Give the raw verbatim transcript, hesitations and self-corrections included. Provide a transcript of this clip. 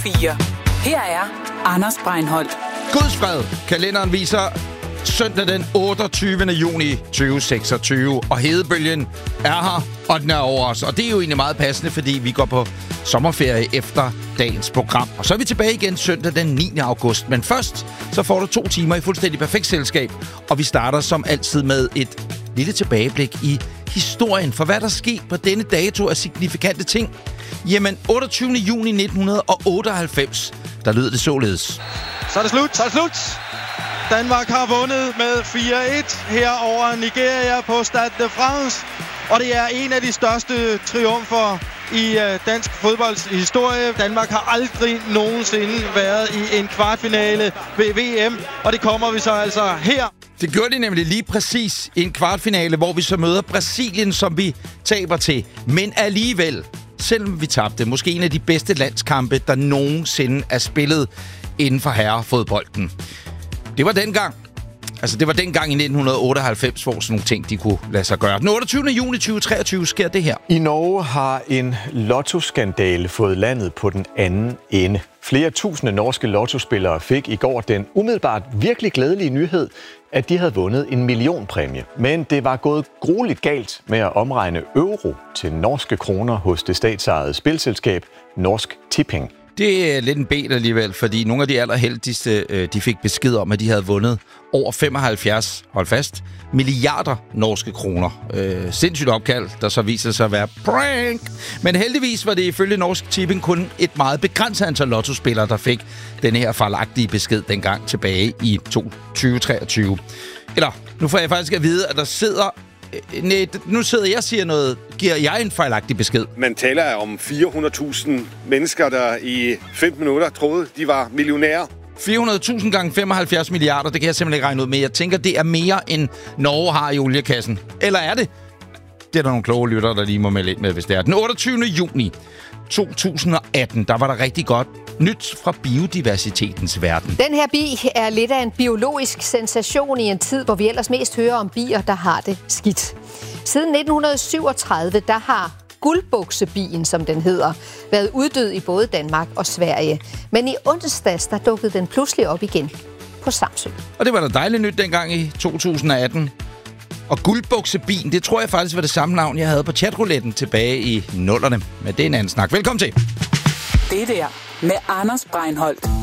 fire. Her er Anders Breinholt. Guds fred. Kalenderen viser søndag den otteogtyvende juni tyve seksogtyve, og hedebølgen er her, og den er over os. Og det er jo egentlig meget passende, fordi vi går på sommerferie efter dagens program. Og så er vi tilbage igen søndag den niende august. Men først, så får du to timer i fuldstændig perfekt selskab. Og vi starter som altid med et lille tilbageblik i historien. For hvad der skete på denne dato af signifikante ting. Jamen, otteogtyvende juni nitten otteoghalvfems, der lød det således. Så er det slut, så er det slut. Danmark har vundet med fire et her over Nigeria på Stade de France. Og det er en af de største triumfer i dansk fodbolds historie. Danmark har aldrig nogensinde været i en kvartfinale ved V M, og det kommer vi så altså her. Det gjorde de nemlig lige præcis i en kvartfinale, hvor vi så møder Brasilien, som vi taber til. Men alligevel, selvom vi tabte, måske en af de bedste landskampe, der nogensinde er spillet inden for herrefodbolden. Det var dengang. Altså, det var dengang i nitten otteoghalvfems, hvor sådan nogle ting, de kunne lade sig gøre. Den otteogtyvende juni tyve treogtyve sker det her. I Norge har en lottoskandale fået landet på den anden ende. Flere tusinde norske lottospillere fik i går den umiddelbart virkelig glædelige nyhed, at de havde vundet en millionpræmie. Men det var gået grueligt galt med at omregne euro til norske kroner hos det statsejede spilselskab Norsk Tipping. Det er lidt en bed alligevel, fordi nogle af de allerheldigste, de fik besked om, at de havde vundet over femoghalvfjerds, hold fast, milliarder norske kroner. Øh, sindssygt opkald, der så viser sig at være prank. Men heldigvis var det ifølge Norsk Tipping kun et meget begrænset antal lottospillere, der fik denne her fejlagtige besked dengang tilbage i tyve treogtyve. Eller, nu får jeg faktisk at vide, at der sidder... Nej, nu sidder jeg og siger noget. Giver jeg en fejlagtig besked? Man taler om fire hundrede tusind mennesker, der i femten minutter troede, de var millionærer. fire hundrede tusind gange femoghalvfjerds milliarder, det kan jeg simpelthen ikke regne ud med. Jeg tænker, det er mere end Norge har i oliekassen. Eller er det? Det er der nogle kloge lyttere, der lige må melde ind med, hvis det er. Den otteogtyvende juni to tusind atten, der var der rigtig godt nyt fra biodiversitetens verden. Den her bi er lidt af en biologisk sensation i en tid, hvor vi ellers mest hører om bier, der har det skidt. Siden nitten syvogtredive, der har guldbuksebien, som den hedder, været uddød i både Danmark og Sverige. Men i onsdags, der dukkede den pludselig op igen på Samsø. Og det var da dejligt nyt dengang i to tusind atten. Og guldbuksebien, det tror jeg faktisk var det samme navn, jeg havde på chatrouletten tilbage i nullerne. Men det er en anden snak. Velkommen til. Det der med Anders Breinholt.